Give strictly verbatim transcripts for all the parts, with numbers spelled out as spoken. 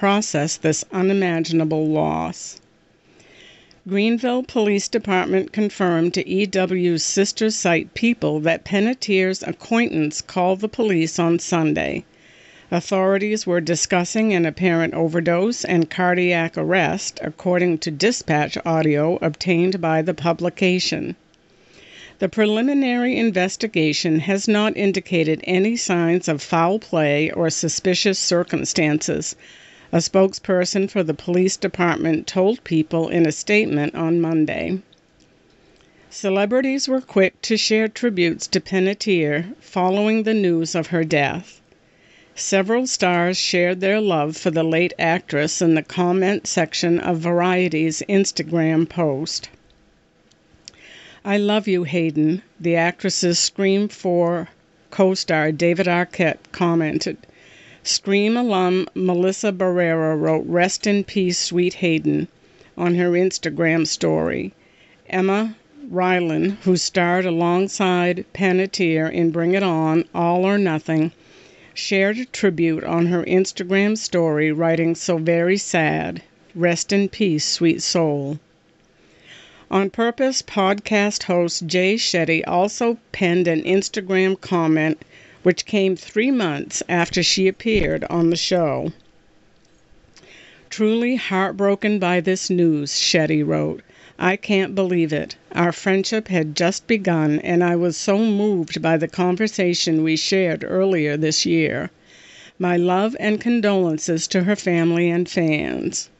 process this unimaginable loss. Greenville Police Department confirmed to E W's sister site People that Penetier's acquaintance called the police on Sunday. Authorities were discussing an apparent overdose and cardiac arrest, according to dispatch audio obtained by the publication. The preliminary investigation has not indicated any signs of foul play or suspicious circumstances, a spokesperson for the police department told People in a statement on Monday. Celebrities were quick to share tributes to Penetier following the news of her death. Several stars shared their love for the late actress in the comment section of Variety's Instagram post. "I love you, Hayden," the actress's Scream four co-star David Arquette commented. Scream alum Melissa Barrera wrote, "Rest in peace, sweet Hayden," on her Instagram story. Emma Rylan, who starred alongside Penetier in Bring It On, All or Nothing, shared a tribute on her Instagram story, writing, "So very sad. Rest in peace, sweet soul." On Purpose podcast host Jay Shetty also penned an Instagram comment which came three months after she appeared on the show. "Truly heartbroken by this news," Shetty wrote. "I can't believe it. Our friendship had just begun, and I was so moved by the conversation we shared earlier this year. My love and condolences to her family and fans."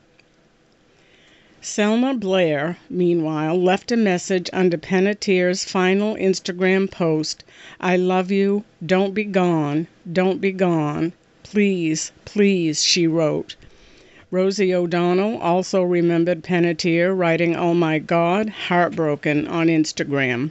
Selma Blair, meanwhile, left a message under Penetier's final Instagram post, "I love you. Don't be gone. Don't be gone. Please, please," she wrote. Rosie O'Donnell also remembered Penetier, writing, "Oh my God, heartbroken," on Instagram.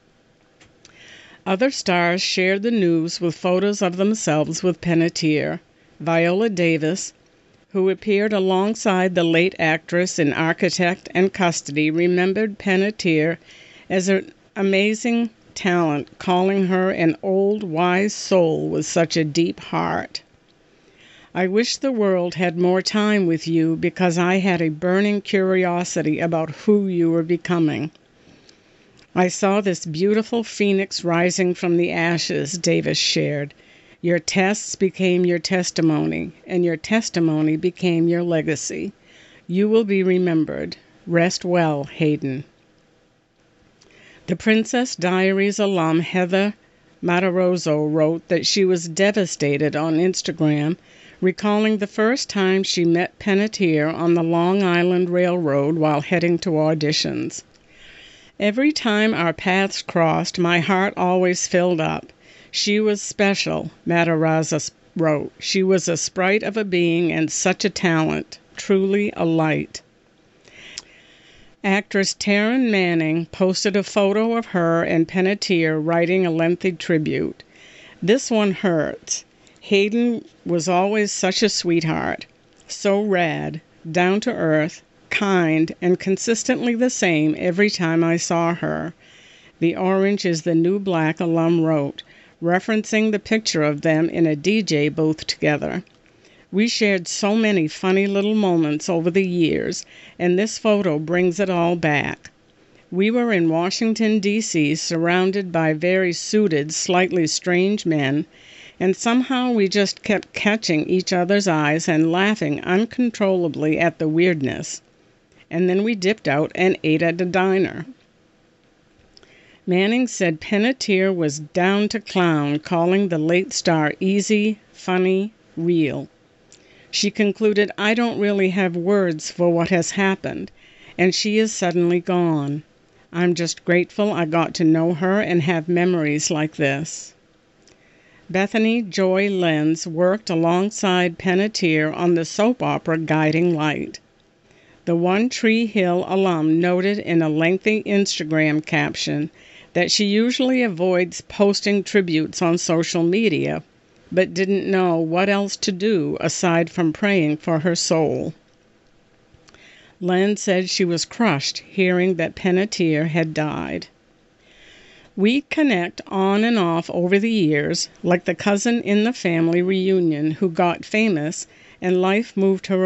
Other stars shared the news with photos of themselves with Penetier. Viola Davis, who appeared alongside the late actress in Architect and Custody, remembered Penetier as an amazing talent, calling her an old, wise soul with such a deep heart. "I wish the world had more time with you because I had a burning curiosity about who you were becoming. I saw this beautiful phoenix rising from the ashes," Davis shared. "Your tests became your testimony, and your testimony became your legacy. You will be remembered. Rest well, Hayden." The Princess Diaries alum Heather Matarazzo wrote that she was devastated on Instagram, recalling the first time she met Penetier on the Long Island Railroad while heading to auditions. "Every time our paths crossed, my heart always filled up. She was special," Matarazzo wrote. "She was a sprite of a being and such a talent, truly a light." Actress Taryn Manning posted a photo of her and Penetier writing a lengthy tribute. "This one hurts. Hayden was always such a sweetheart, so rad, down to earth, kind, and consistently the same every time I saw her." The Orange is the New Black alum wrote, referencing the picture of them in a D J booth together. "We shared so many funny little moments over the years, and this photo brings it all back. We were in Washington, D C, surrounded by very suited, slightly strange men, and somehow we just kept catching each other's eyes and laughing uncontrollably at the weirdness. And then we dipped out and ate at a diner." Manning said Penetier was down to clown, calling the late star easy, funny, real. She concluded, "I don't really have words for what has happened, and she is suddenly gone. I'm just grateful I got to know her and have memories like this." Bethany Joy Lenz worked alongside Penetier on the soap opera Guiding Light. The One Tree Hill alum noted in a lengthy Instagram caption that she usually avoids posting tributes on social media, but didn't know what else to do aside from praying for her soul. Len said she was crushed hearing that Penetier had died. "We connect on and off over the years, like the cousin in the family reunion who got famous and life moved her